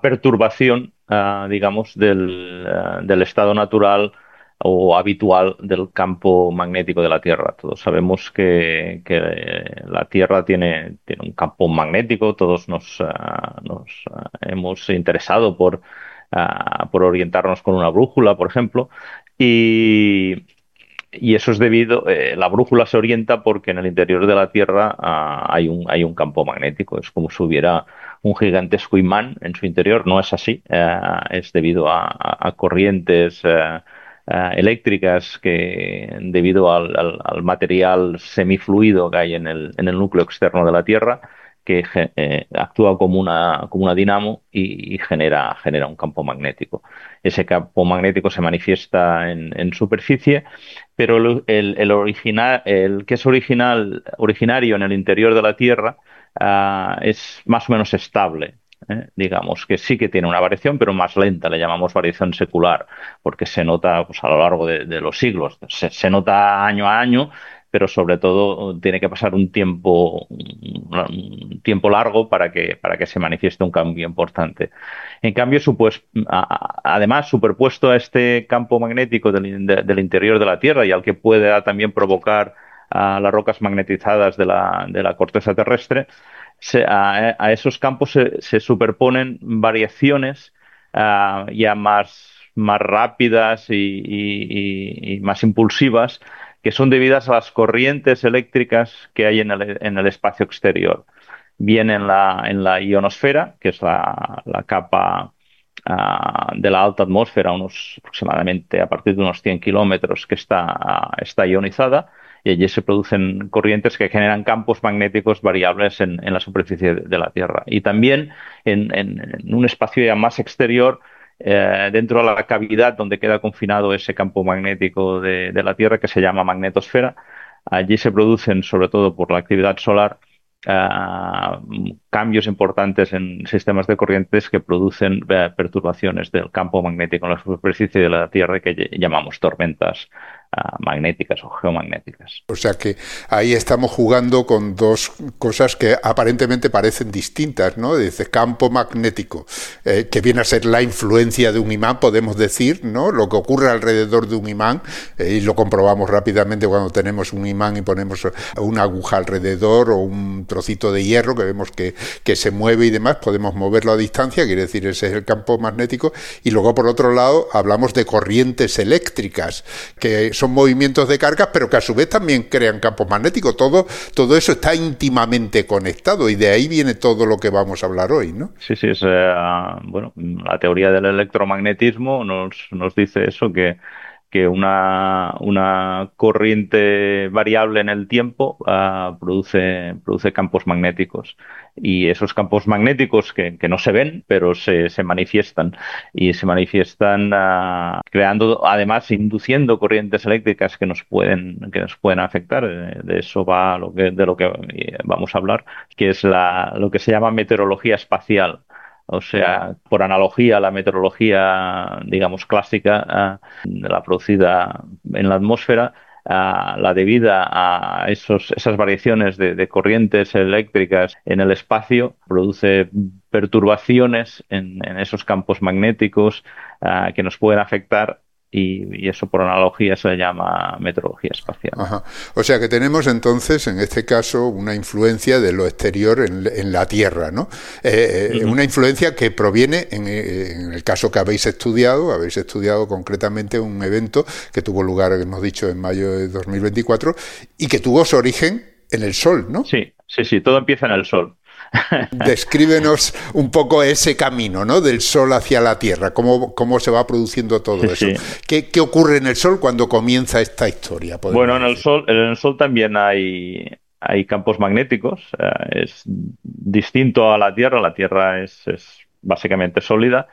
perturbación, digamos, del estado natural o habitual del campo magnético de la Tierra. Todos sabemos que la Tierra tiene un campo magnético, todos nos hemos interesado por orientarnos con una brújula, por ejemplo, y, y eso es debido, la brújula se orienta porque en el interior de la Tierra hay un campo magnético. Es como si hubiera un gigantesco imán en su interior. No es así. Es debido a corrientes eléctricas que, debido al material semifluido que hay en el núcleo externo de la Tierra, que actúa como una dinamo y genera un campo magnético. Ese campo magnético se manifiesta en superficie, pero el que es originario en el interior de la Tierra, es más o menos estable. Digamos que sí que tiene una variación, pero más lenta, le llamamos variación secular, porque se nota, pues, a lo largo de los siglos. Se nota año a año, pero sobre todo tiene que pasar un tiempo largo para que se manifieste un cambio importante. En cambio, además, superpuesto a este campo magnético del interior de la Tierra y al que puede también provocar las rocas magnetizadas de la corteza terrestre, a esos campos se superponen variaciones ya más rápidas y más impulsivas, que son debidas a las corrientes eléctricas que hay en el espacio exterior, bien en la ionosfera, que es la capa de la alta atmósfera, aproximadamente a partir de unos 100 kilómetros, que está ionizada, y allí se producen corrientes que generan campos magnéticos variables en la superficie de la Tierra. Y también en un espacio ya más exterior, dentro de la cavidad donde queda confinado ese campo magnético de la Tierra, que se llama magnetosfera. Allí se producen, sobre todo por la actividad solar, cambios importantes en sistemas de corrientes que producen perturbaciones del campo magnético en la superficie de la Tierra, que llamamos tormentas magnéticas o geomagnéticas. O sea que ahí estamos jugando con dos cosas que aparentemente parecen distintas, ¿no? Dice campo magnético, que viene a ser la influencia de un imán, podemos decir, ¿no? Lo que ocurre alrededor de un imán, y lo comprobamos rápidamente cuando tenemos un imán y ponemos una aguja alrededor o un trocito de hierro que vemos que se mueve y demás, podemos moverlo a distancia, quiere decir ese es el campo magnético. Y luego, por otro lado, hablamos de corrientes eléctricas, que son movimientos de cargas, pero que a su vez también crean campos magnéticos. Todo eso está íntimamente conectado y de ahí viene todo lo que vamos a hablar hoy, ¿no? Sí, sí, bueno, la teoría del electromagnetismo nos dice eso, que una corriente variable en el tiempo produce campos magnéticos. Y esos campos magnéticos que no se ven, pero se manifiestan. Y se manifiestan creando, además, induciendo corrientes eléctricas que nos pueden afectar. De eso va de lo que vamos a hablar, que es lo que se llama meteorología espacial. O sea, por analogía, la meteorología, digamos, clásica, la producida en la atmósfera, la debida a esas variaciones de corrientes eléctricas en el espacio, produce perturbaciones en esos campos magnéticos que nos pueden afectar, y eso, por analogía, se le llama meteorología espacial. Ajá. O sea que tenemos entonces, en este caso, una influencia de lo exterior en la Tierra, ¿no? Una influencia que proviene, en el caso que habéis estudiado concretamente un evento que tuvo lugar, hemos dicho, en mayo de 2024 y que tuvo su origen en el Sol, ¿no? Sí, sí, sí, todo empieza en el Sol. Descríbenos un poco ese camino, ¿no? Del Sol hacia la Tierra, cómo se va produciendo todo eso. Sí. ¿Qué ocurre en el Sol cuando comienza esta historia? Bueno, en el Sol también hay campos magnéticos. Es distinto a la Tierra. La Tierra es básicamente sólida,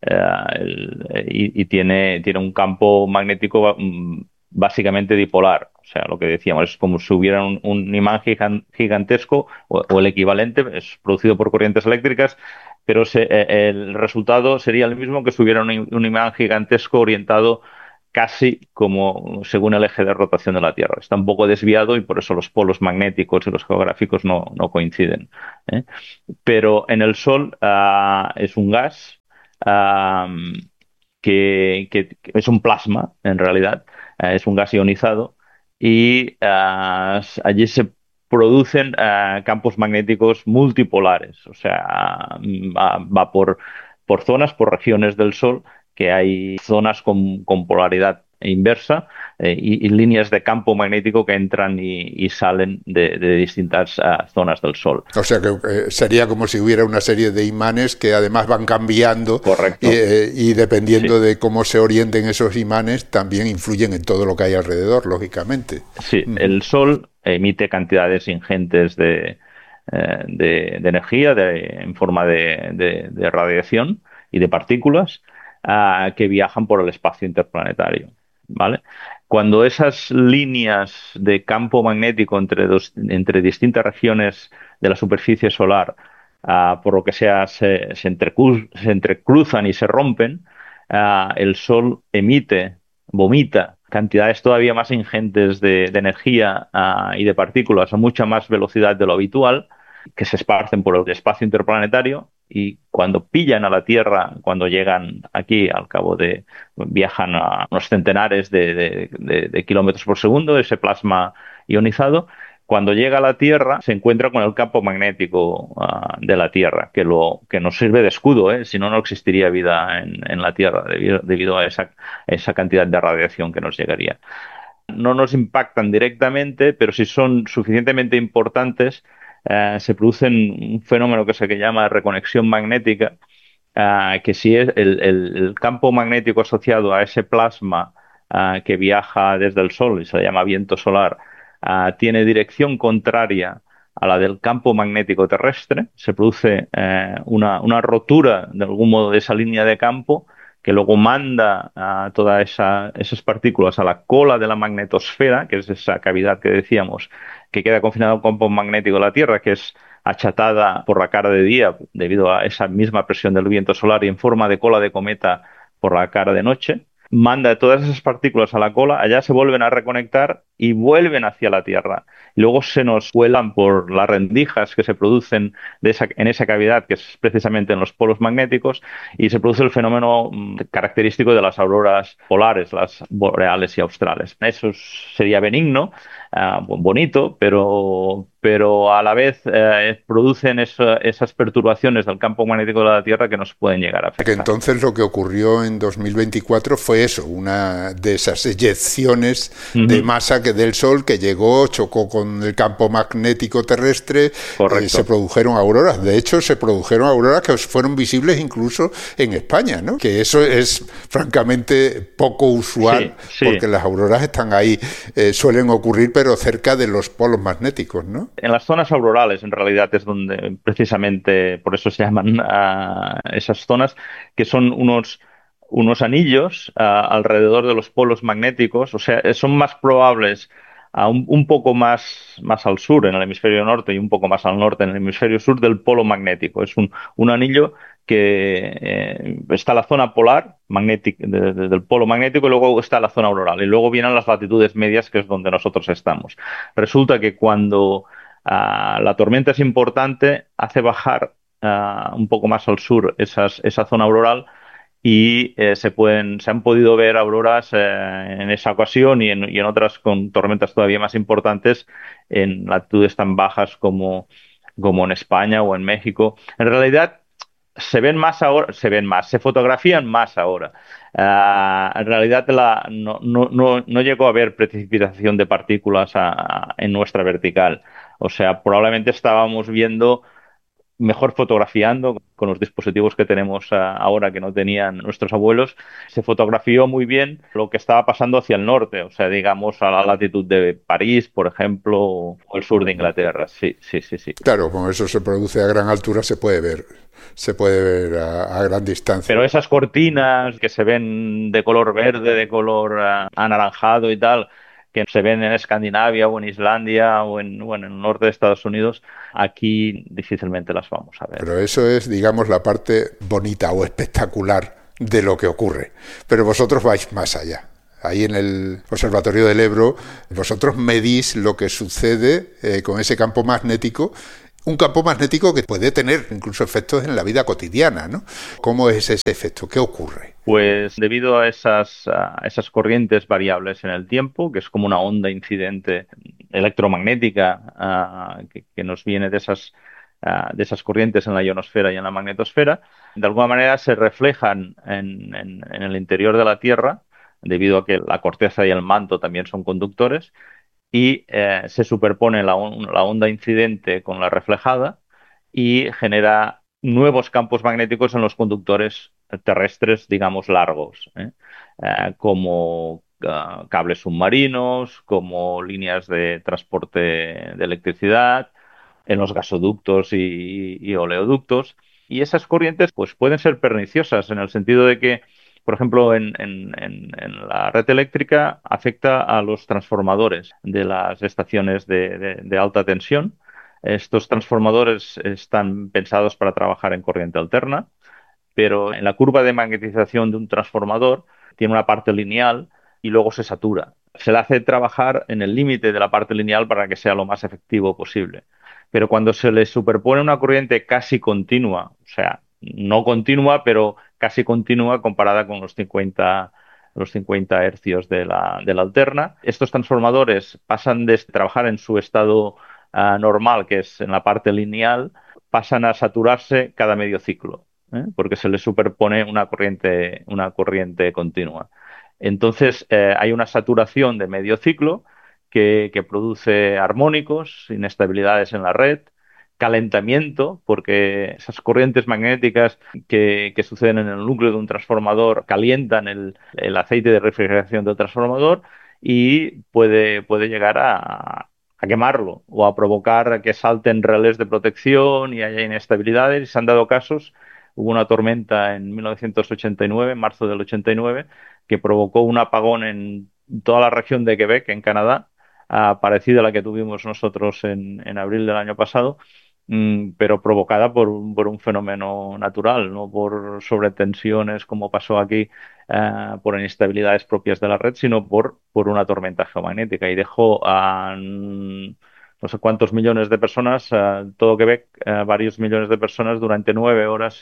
y tiene un campo magnético básicamente dipolar. O sea, lo que decíamos, es como si hubiera un imán gigantesco, o el equivalente, es producido por corrientes eléctricas, pero el resultado sería el mismo que si hubiera un imán gigantesco orientado casi como según el eje de rotación de la Tierra. Está un poco desviado, y por eso los polos magnéticos y los geográficos no coinciden. Pero en el Sol es un gas am, que es un plasma, en realidad, es un gas ionizado, y allí se producen campos magnéticos multipolares, o sea, va por zonas, por regiones del Sol, que hay zonas con polaridad inversa y líneas de campo magnético que entran y salen de distintas zonas del Sol. O sea que sería como si hubiera una serie de imanes que además van cambiando Correcto. y dependiendo Sí. de cómo se orienten esos imanes también influyen en todo lo que hay alrededor, lógicamente. Sí, Ujú. el Sol emite cantidades ingentes de energía en forma de radiación y de partículas que viajan por el espacio interplanetario, ¿vale? Cuando esas líneas de campo magnético entre distintas regiones de la superficie solar, por lo que sea, se entrecruzan y se rompen, el Sol vomita cantidades todavía más ingentes de energía y de partículas a mucha más velocidad de lo habitual, que se esparcen por el espacio interplanetario y cuando pillan a la Tierra, cuando llegan aquí, viajan a unos centenares de kilómetros por segundo, ese plasma ionizado. Cuando llega a la Tierra, se encuentra con el campo magnético de la Tierra, que nos sirve de escudo, ¿eh? Si no, no existiría vida en la Tierra debido a esa cantidad de radiación que nos llegaría. No nos impactan directamente, pero si son suficientemente importantes, se produce un fenómeno que se llama reconexión magnética, que si es el campo magnético asociado a ese plasma que viaja desde el Sol y se le llama viento solar, tiene dirección contraria a la del campo magnético terrestre, se produce una rotura de algún modo de esa línea de campo que luego manda a todas esas partículas a la cola de la magnetosfera, que es esa cavidad que decíamos que queda confinada al campo magnético de la Tierra, que es achatada por la cara de día debido a esa misma presión del viento solar y en forma de cola de cometa por la cara de noche, manda todas esas partículas a la cola, allá se vuelven a reconectar y vuelven hacia la Tierra. Y luego se nos cuelan por las rendijas que se producen en esa cavidad, que es precisamente en los polos magnéticos, y se produce el fenómeno característico de las auroras polares, las boreales y australes. Eso sería benigno, bonito, pero a la vez producen esas perturbaciones del campo magnético de la Tierra que nos pueden llegar a Que afectar. entonces lo que ocurrió en 2024 fue eso, una de esas eyecciones de Ujú. masa que del Sol que llegó, chocó con el campo magnético terrestre, se Correcto. produjeron auroras. De hecho, se produjeron auroras que fueron visibles incluso en España, ¿no? Que eso es francamente poco usual Sí, sí. porque las auroras están ahí, suelen ocurrir pero cerca de los polos magnéticos, ¿no? En las zonas aurorales, en realidad, es donde precisamente, por eso se llaman esas zonas, que son unos anillos alrededor de los polos magnéticos, o sea, son más probables un poco más al sur, en el hemisferio norte, y un poco más al norte, en el hemisferio sur, del polo magnético. Es un anillo que está la zona polar del polo magnético y luego está la zona auroral. Y luego vienen las latitudes medias, que es donde nosotros estamos. Resulta que cuando la tormenta es importante, hace bajar un poco más al sur esa zona auroral y se han podido ver auroras en esa ocasión y en otras con tormentas todavía más importantes en latitudes tan bajas como en España o en México. En realidad se ven más ahora, se fotografían más ahora. En realidad no llegó a haber precipitación de partículas en nuestra vertical. O sea, probablemente estábamos viendo mejor fotografiando con los dispositivos que tenemos ahora que no tenían nuestros abuelos. Se fotografió muy bien lo que estaba pasando hacia el norte, o sea, digamos a la latitud de París, por ejemplo, o el sur de Inglaterra. Sí, sí, sí, sí. Claro, como eso se produce a gran altura, se puede ver a gran distancia. Pero esas cortinas que se ven de color verde, de color anaranjado y tal, que se ven en Escandinavia o en Islandia o en el norte de Estados Unidos, aquí difícilmente las vamos a ver. Pero eso es, digamos, la parte bonita o espectacular de lo que ocurre. Pero vosotros vais más allá. Ahí en el Observatorio del Ebro, vosotros medís lo que sucede con ese campo magnético Un campo magnético que puede tener incluso efectos en la vida cotidiana, ¿no? ¿Cómo es ese efecto? ¿Qué ocurre? Pues debido a esas corrientes variables en el tiempo, que es como una onda incidente electromagnética que nos viene de esas corrientes en la ionosfera y en la magnetosfera, de alguna manera se reflejan en el interior de la Tierra, debido a que la corteza y el manto también son conductores, y se superpone la onda incidente con la reflejada y genera nuevos campos magnéticos en los conductores terrestres, digamos, largos, como cables submarinos, como líneas de transporte de electricidad, en los gasoductos y oleoductos. Y esas corrientes pues, pueden ser perniciosas en el sentido de que, por ejemplo, en la red eléctrica afecta a los transformadores de las estaciones de alta tensión. Estos transformadores están pensados para trabajar en corriente alterna, pero en la curva de magnetización de un transformador tiene una parte lineal y luego se satura. Se le hace trabajar en el límite de la parte lineal para que sea lo más efectivo posible. Pero cuando se le superpone una corriente casi continua, o sea, no continua, pero casi continua comparada con los 50 hercios de la alterna, estos transformadores pasan de trabajar en su estado normal, que es en la parte lineal, pasan a saturarse cada medio ciclo, porque se le superpone una corriente continua. Entonces, hay una saturación de medio ciclo que produce armónicos, inestabilidades en la red, calentamiento, porque esas corrientes magnéticas que suceden en el núcleo de un transformador calientan el aceite de refrigeración del transformador y puede llegar a quemarlo o a provocar que salten relés de protección y haya inestabilidades. Y se han dado casos. Hubo una tormenta en 1989, en marzo del 89, que provocó un apagón en toda la región de Quebec, en Canadá, parecida a la que tuvimos nosotros en abril del año pasado, pero provocada por un fenómeno natural, no por sobretensiones como pasó aquí, por inestabilidades propias de la red, sino por una tormenta geomagnética. Y dejó a no sé cuántos millones de personas, todo Quebec, varios millones de personas durante 9 horas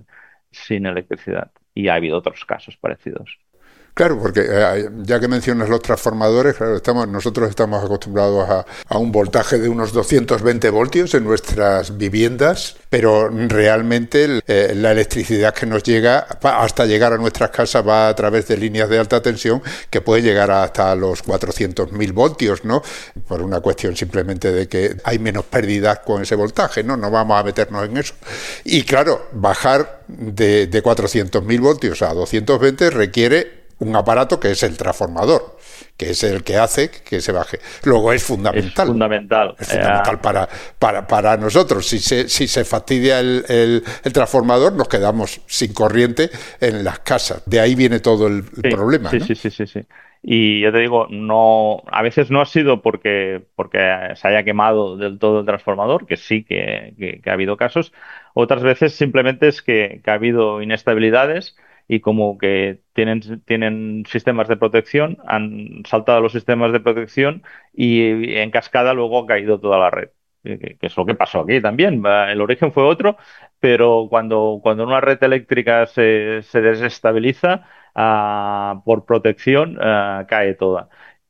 sin electricidad. Y ha habido otros casos parecidos. Claro, porque ya que mencionas los transformadores, claro, nosotros estamos acostumbrados a un voltaje de unos 220 voltios en nuestras viviendas, pero realmente la electricidad que nos llega hasta llegar a nuestras casas va a través de líneas de alta tensión que puede llegar hasta los 400.000 voltios, ¿no? Por una cuestión simplemente de que hay menos pérdidas con ese voltaje, ¿no? No vamos a meternos en eso. Y claro, bajar de 400.000 voltios a 220 requiere un aparato que es el transformador, que es el que hace que se baje. Luego es Es fundamental. fundamental. Es fundamental para nosotros. Si se fastidia el transformador, nos quedamos sin corriente en las casas. De ahí viene todo el Sí, problema, sí, ¿no? sí, sí, sí, sí. Y yo te digo, no, a veces no ha sido porque se haya quemado del todo el transformador, que sí que ha habido casos. Otras veces simplemente es que ha habido inestabilidades y como que tienen sistemas de protección, han saltado los sistemas de protección y en cascada luego ha caído toda la red. Que es lo que pasó aquí también. El origen fue otro, pero cuando una red eléctrica se desestabiliza, por protección, cae toda.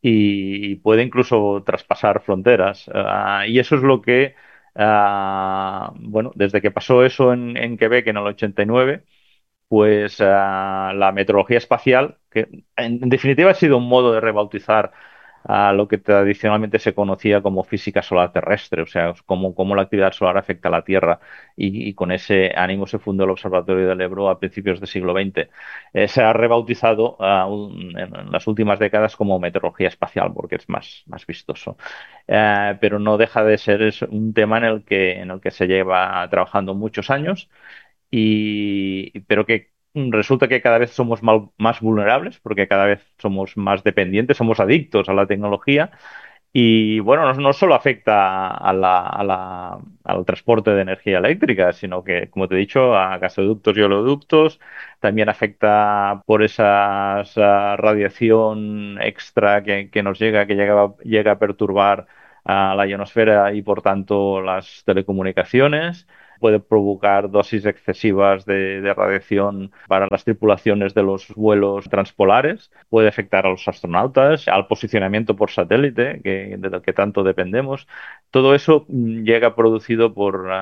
Y puede incluso traspasar fronteras. Y eso es lo que, bueno, desde que pasó eso en Quebec en el 89, pues la meteorología espacial, que en definitiva ha sido un modo de rebautizar a lo que tradicionalmente se conocía como física solar terrestre, o sea, cómo la actividad solar afecta a la Tierra, y con ese ánimo se fundó el Observatorio del Ebro a principios del siglo XX. Se ha rebautizado en las últimas décadas como meteorología espacial porque es más vistoso. Pero no deja de ser un tema en el que se lleva trabajando muchos años, pero que resulta que cada vez somos más vulnerables porque cada vez somos más dependientes, somos adictos a la tecnología. Y bueno, no solo afecta al transporte de energía eléctrica, sino que, como te he dicho, a gasoductos y oleoductos. También afecta por esa radiación extra que nos llega a perturbar a la ionosfera y por tanto las telecomunicaciones. Puede provocar dosis excesivas de radiación para las tripulaciones de los vuelos transpolares. Puede afectar a los astronautas, al posicionamiento por satélite, del que tanto dependemos. Todo eso llega producido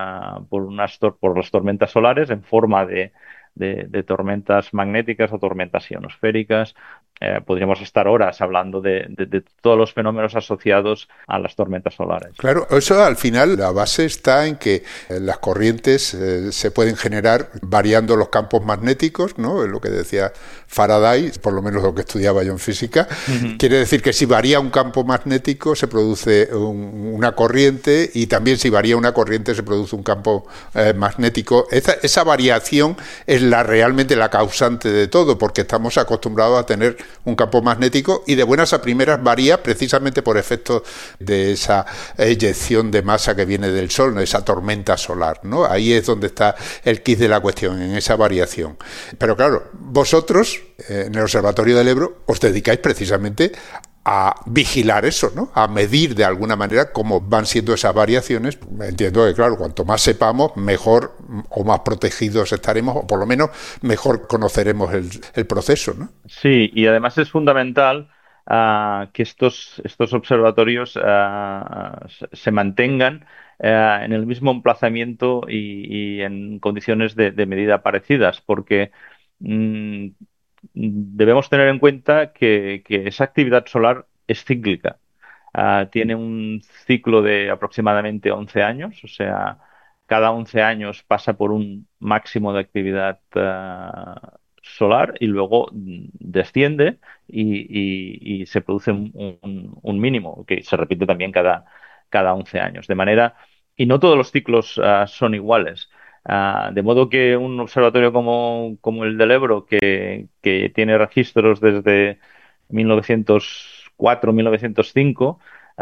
por las tormentas solares en forma de tormentas magnéticas o tormentas ionosféricas. Podríamos estar horas hablando de todos los fenómenos asociados a las tormentas solares. Claro, eso al final la base está en que las corrientes se pueden generar variando los campos magnéticos, ¿no? Es lo que decía Faraday, por lo menos lo que estudiaba yo en física. Uh-huh. Quiere decir que si varía un campo magnético se produce una corriente, y también si varía una corriente se produce un campo magnético. Esa variación es realmente la causante de todo, porque estamos acostumbrados a tener un campo magnético y de buenas a primeras varía precisamente por efecto de esa eyección de masa que viene del Sol, ¿no? Esa tormenta solar, ¿no? Ahí es donde está el quid de la cuestión, en esa variación. Pero claro, vosotros en el Observatorio del Ebro os dedicáis precisamente a vigilar eso, ¿no? A medir de alguna manera cómo van siendo esas variaciones. Entiendo que, claro, cuanto más sepamos, mejor o más protegidos estaremos, o por lo menos mejor conoceremos el proceso, ¿no? Sí, y además es fundamental que estos observatorios se mantengan en el mismo emplazamiento y en condiciones de medida parecidas, porque mm, debemos tener en cuenta que esa actividad solar es cíclica. Tiene un ciclo de aproximadamente 11 años, o sea, cada 11 años pasa por un máximo de actividad solar y luego desciende y se produce un mínimo que se repite también cada 11 años. De manera, y no todos los ciclos son iguales. De modo que un observatorio como el del Ebro, que tiene registros desde 1904-1905,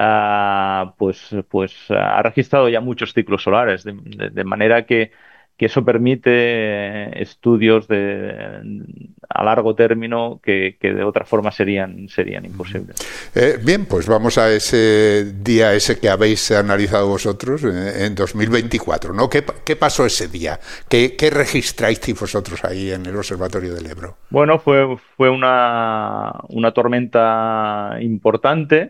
pues ha registrado ya muchos ciclos solares, de manera que eso permite estudios a largo término que de otra forma serían imposibles. Bien, pues vamos a ese día ese que habéis analizado vosotros en 2024, ¿no? ¿Qué pasó ese día? ¿Qué registráis vosotros ahí en el Observatorio del Ebro? Bueno, fue una tormenta importante,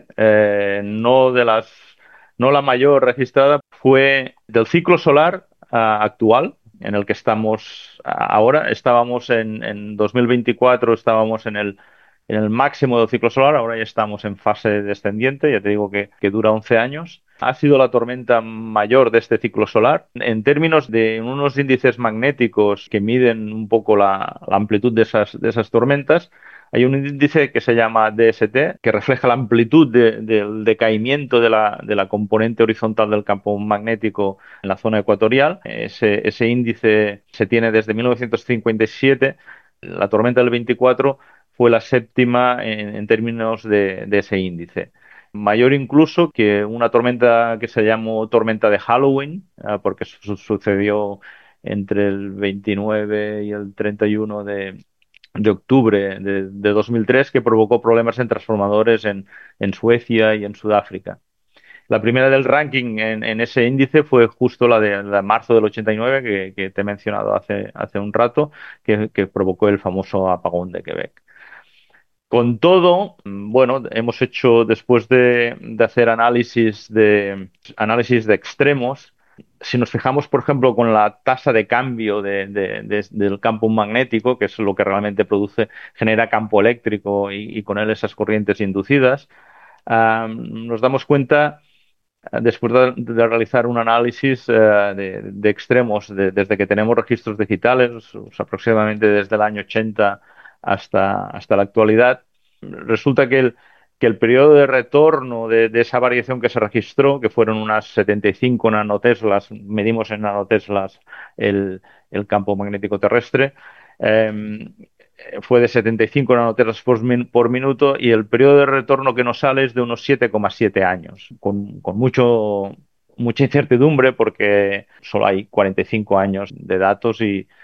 no la mayor registrada, fue del ciclo solar actual, en el que estamos ahora. Estábamos en 2024, estábamos en el máximo del ciclo solar, ahora ya estamos en fase descendiente, ya te digo que dura 11 años. Ha sido la tormenta mayor de este ciclo solar. En términos de unos índices magnéticos que miden un poco la amplitud de esas tormentas, hay un índice que se llama DST, que refleja la amplitud del decaimiento de la componente horizontal del campo magnético en la zona ecuatorial. Ese índice se tiene desde 1957. La tormenta del 24 fue la séptima en términos de ese índice. Mayor incluso que una tormenta que se llamó tormenta de Halloween, porque sucedió entre el 29 y el 31 de octubre de 2003, que provocó problemas en transformadores en Suecia y en Sudáfrica. La primera del ranking en ese índice fue justo la de marzo del 89, que te he mencionado hace un rato, que provocó el famoso apagón de Quebec. Con todo, bueno, hemos hecho, después de hacer análisis de extremos, si nos fijamos, por ejemplo, con la tasa de cambio del campo magnético, que es lo que realmente genera campo eléctrico y con él esas corrientes inducidas, nos damos cuenta, después de realizar un análisis de extremos desde que tenemos registros digitales, aproximadamente desde el año 80 hasta la actualidad, resulta que el periodo de retorno de esa variación que se registró, que fueron unas 75 nanoteslas, medimos en nanoteslas el campo magnético terrestre, eh, fue de 75 nanoteslas por minuto, y el periodo de retorno que nos sale es de unos 7,7 años, con mucha incertidumbre porque solo hay 45 años de datos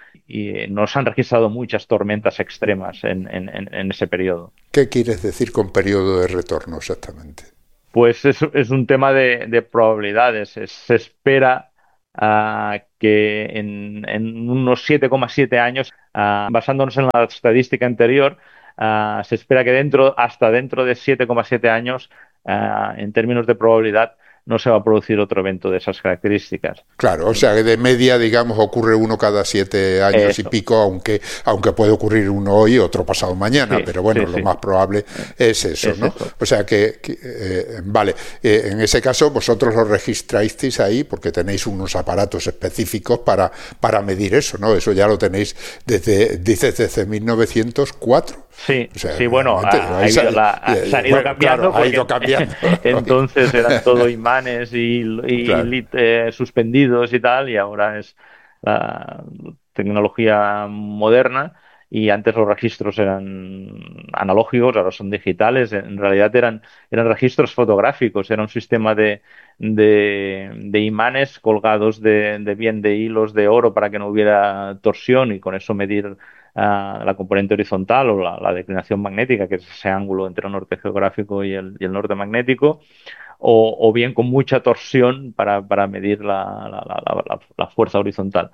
y no se han registrado muchas tormentas extremas en ese periodo. ¿Qué quieres decir con periodo de retorno exactamente? Pues es un tema de probabilidades. Se espera que en unos 7,7 años, basándonos en la estadística anterior, se espera que hasta dentro de 7,7 años, en términos de probabilidad, no se va a producir otro evento de esas características. Claro, o sea que de media, digamos, ocurre uno cada 7 años y Eso, pico, aunque puede ocurrir uno hoy y otro pasado mañana, sí, pero bueno, sí, lo sí, más probable es eso, es ¿no? eso. O sea vale, en ese caso vosotros lo registrasteis ahí porque tenéis unos aparatos específicos para medir eso, ¿no? Eso ya lo tenéis desde 1904. Sí, O sea, sí, bueno, realmente, se han ido cambiando claro, ha porque ido cambiando. entonces eran todo imanes Claro. suspendidos y tal, y ahora es la tecnología moderna, y antes los registros eran analógicos, ahora son digitales. En realidad eran registros fotográficos, era un sistema de imanes colgados bien de hilos de oro para que no hubiera torsión, y con eso medir la componente horizontal o la declinación magnética, que es ese ángulo entre el norte geográfico y el norte magnético, o bien con mucha torsión para medir la fuerza horizontal.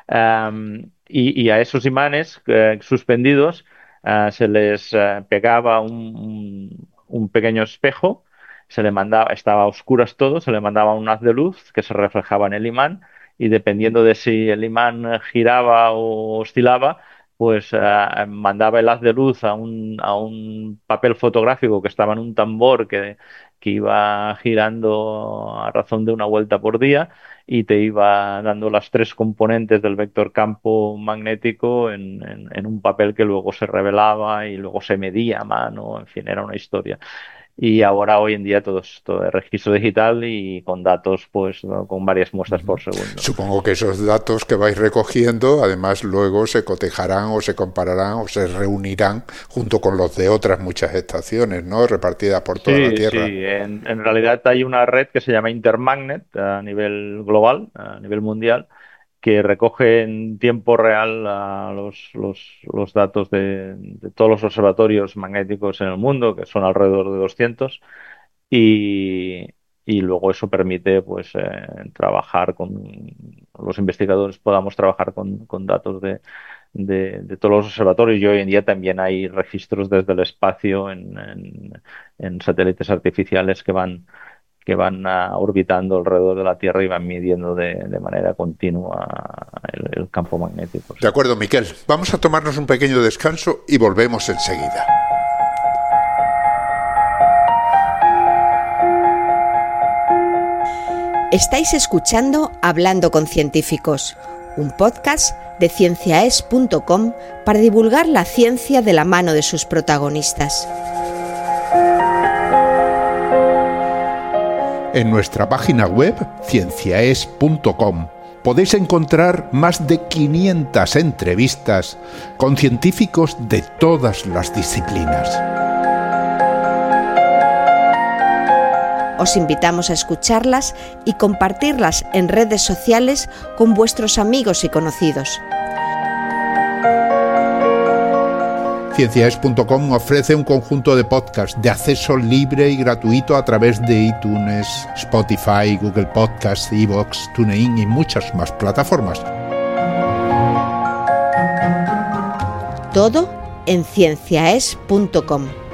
Y a esos imanes suspendidos se les pegaba un pequeño espejo, se le mandaba, estaba a oscuras todo, se le mandaba un haz de luz que se reflejaba en el imán, y dependiendo de si el imán giraba o oscilaba, pues mandaba el haz de luz a un papel fotográfico que estaba en un tambor que iba girando a razón de una vuelta por día, y te iba dando las tres componentes del vector campo magnético en un papel que luego se revelaba y luego se medía a mano. En fin, era una historia. Y ahora, hoy en día, todo es registro digital y con datos, pues, ¿no?, con varias muestras por segundo. Supongo que esos datos que vais recogiendo, además, luego se cotejarán o se compararán o se reunirán junto con los de otras muchas estaciones, ¿no? Repartidas por toda la Sí, sí. Tierra. En realidad hay una red que se llama Intermagnet a nivel global, a nivel mundial, que recoge en tiempo real los datos de todos los observatorios magnéticos en el mundo, que son alrededor de 200, y, y luego eso permite, pues, trabajar los investigadores podamos trabajar con datos de todos los observatorios. Y hoy en día también hay registros desde el espacio en satélites artificiales que van orbitando alrededor de la Tierra y van midiendo de manera continua el campo magnético. De Sí. acuerdo, Miquel. Vamos a tomarnos un pequeño descanso y volvemos enseguida. Estáis escuchando Hablando con Científicos, un podcast de cienciaes.com para divulgar la ciencia de la mano de sus protagonistas. En nuestra página web, cienciaes.com, podéis encontrar más de 500 entrevistas con científicos de todas las disciplinas. Os invitamos a escucharlas y compartirlas en redes sociales con vuestros amigos y conocidos. Cienciaes.com ofrece un conjunto de podcasts de acceso libre y gratuito a través de iTunes, Spotify, Google Podcasts, iVoox, TuneIn y muchas más plataformas. Todo en cienciaes.com.